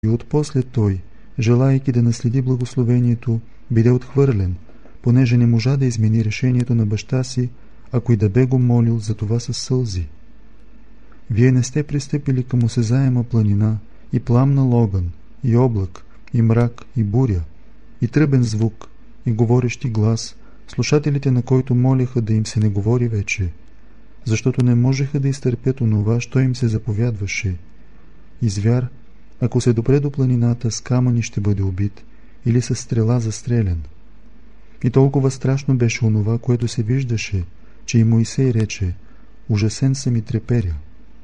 и отпосле той, желайки да наследи благословението, биде отхвърлен, понеже не можа да измени решението на баща си, ако и да бе го молил за това със сълзи. Вие не сте пристъпили към осезаема планина и пламнал огън, и облак, и мрак, и буря, и тръбен звук, и говорещи глас, слушателите на който молеха да им се не говори вече, защото не можеха да изтърпят онова, що им се заповядваше. И звяр, ако се допре до планината, с камъни ще бъде убит или с стрела застрелян. И толкова страшно беше онова, което се виждаше, че и Моисей рече: ужасен съм и треперя.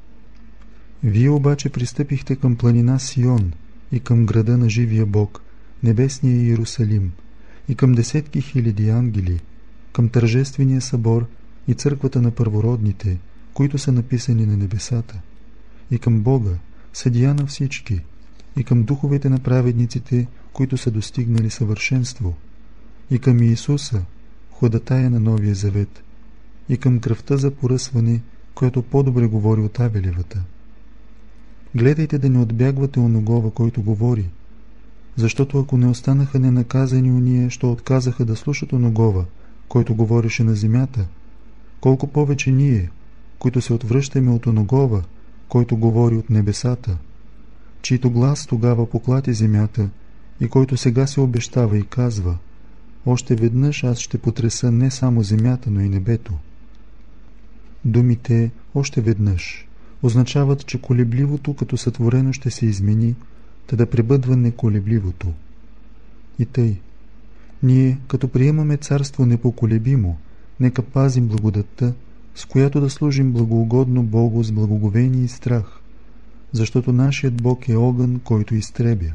Вие обаче пристъпихте към планина Сион и към града на живия Бог, небесния Иерусалим, и към десетки хиляди ангели, към тържествения събор и църквата на първородните, които са написани на небесата, и към Бога, съдия на всички, и към духовете на праведниците, които са достигнали съвършенство, и към Иисуса, ходатая на Новия завет, и към кръвта за поръсване, която по-добре говори от Авелевата. Гледайте да не отбягвате оногова, който говори, защото ако не останаха ненаказани уния, що отказаха да слушат оногова, който говореше на земята, колко повече ние, които се отвръщаме от оногова, който говори от небесата, чийто глас тогава поклати земята и който сега се обещава и казва: още веднъж аз ще потреса не само земята, но и небето. Думите още веднъж означават, че колебливото като сътворено ще се измени, та да пребъдва неколебливото. И тъй, ние, като приемаме царство непоколебимо, нека пазим благодатта, с която да служим благоугодно Богу с благоговение и страх, защото нашият Бог е огън, който изтребя.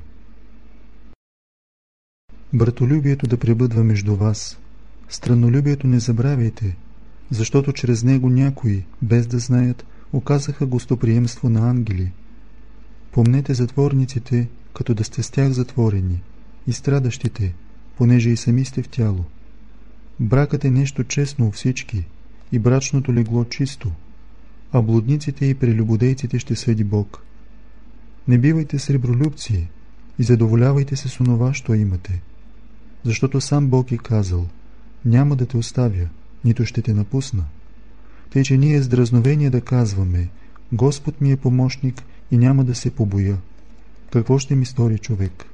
Братолюбието да пребъдва между вас, странолюбието не забравяйте, защото чрез него някои, без да знаят, оказаха гостоприемство на ангели. Помнете затворниците, като да сте с тях затворени, и страдащите, понеже и сами сте в тяло. Бракът е нещо честно у всички, и брачното легло чисто, а блудниците и прелюбодейците ще съди Бог. Не бивайте сребролюбци и задоволявайте се с онова, що имате, защото сам Бог е казал: няма да те оставя, нито ще те напусна. Тъй, че ние с дразновение да казваме: Господ ми е помощник и няма да се побоя. Какво ще ми стори човек?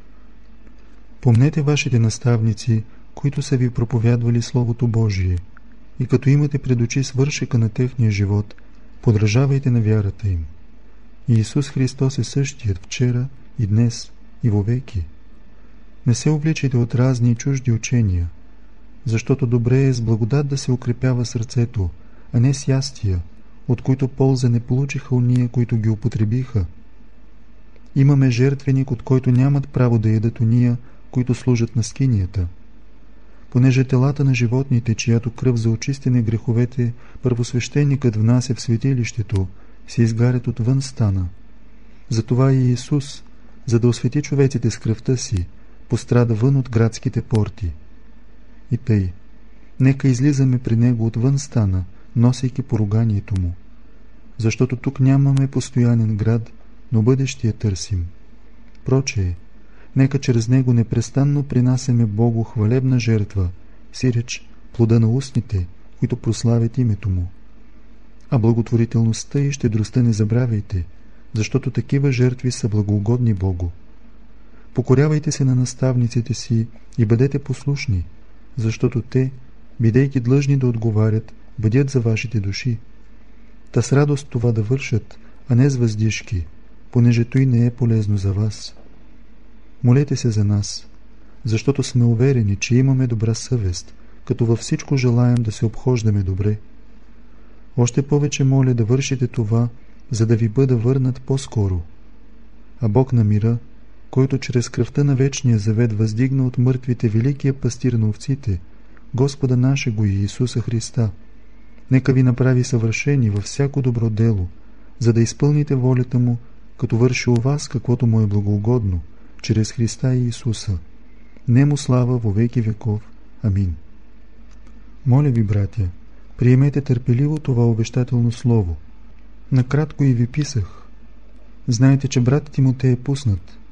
Помнете вашите наставници, които са ви проповядвали Словото Божие, и като имате пред очи свършека на техния живот, подражавайте на вярата им. Иисус Христос е същият вчера и днес и вовеки. Не се увличайте от разни и чужди учения, защото добре е с благодат да се укрепява сърцето, а не с ястия, от които полза не получиха уния, които ги употребиха. Имаме жертвеник, от който нямат право да ядат уния, които служат на скинията. Понеже телата на животните, чиято кръв за очистене греховете първосвещеникът внася в светилището, се изгарят отвън стана. Затова и Иисус, за да освети човеците с кръвта си, пострада вън от градските порти. И тъй, нека излизаме при Него отвън стана, носейки поруганието Му, защото тук нямаме постоянен град, но бъдещия търсим. Прочее, нека чрез Него непрестанно принасяме Богу хвалебна жертва, сиреч плода на устните, които прославят името Му. А благотворителността и щедростта не забравяйте, защото такива жертви са благоугодни Богу. Покорявайте се на наставниците си и бъдете послушни, защото те, бидейки длъжни да отговарят, бъдят за вашите души. Та с радост това да вършат, а не с въздишки, понеже той не е полезно за вас. Молете се за нас, защото сме уверени, че имаме добра съвест, като във всичко желаем да се обхождаме добре. Още повече моля да вършите това, за да ви бъда върнат по-скоро. А Бог на мира, който чрез кръвта на вечния завет въздигна от мъртвите великия пастир на овците, Господа нашего и Иисуса Христа, нека ви направи съвършени във всяко добро дело, за да изпълните волята Му, като върши у вас каквото Му е благоугодно, чрез Христа и Иисуса. Нему слава во веки веков. Амин. Моля ви, братя, приемете търпеливо това обещателно слово. Накратко и ви писах. Знаете, че брат Тимотей е пуснат.